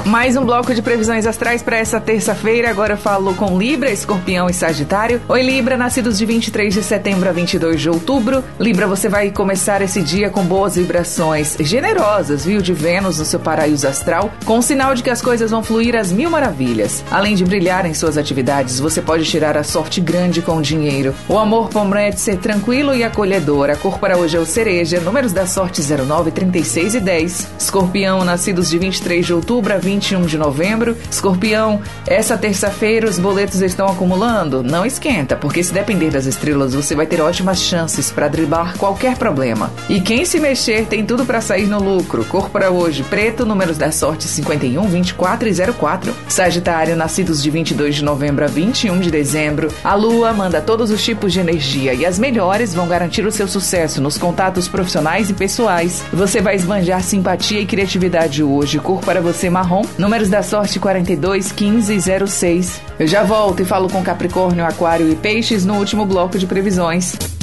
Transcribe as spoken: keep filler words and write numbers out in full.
Mais um bloco de previsões astrais para essa terça-feira. Agora eu falo com Libra, Escorpião e Sagitário. Oi, Libra, nascidos de vinte e três de setembro a vinte e dois de outubro. Libra, você vai começar esse dia com boas vibrações generosas, viu, de Vênus no seu paraíso astral, com o sinal de que as coisas vão fluir às mil maravilhas. Além de brilhar em suas atividades, você pode tirar a sorte grande com o dinheiro. O amor promete ser tranquilo e acolhedor. A cor para hoje é o cereja. Números da sorte zero nove, trinta e seis e dez. Escorpião, nascidos de vinte e três de outubro a vinte e um de novembro. Escorpião, essa terça-feira os boletos estão acumulando? Não esquenta, porque se depender das estrelas, você vai ter ótimas chances para driblar qualquer problema. E quem se mexer tem tudo para sair no lucro. Cor para hoje, preto, números da sorte cinquenta e um, vinte e quatro e zero quatro. Sagitário, nascidos de vinte e dois de novembro a vinte e um de dezembro. A lua manda todos os tipos de energia e as melhores vão garantir o seu sucesso nos contatos profissionais e pessoais. Você vai esbanjar simpatia e criatividade hoje. Cor para você, marrom. Números da sorte quarenta e dois, quinze e zero seis. Eu já volto e falo com Capricórnio, Aquário e Peixes no último bloco de previsões.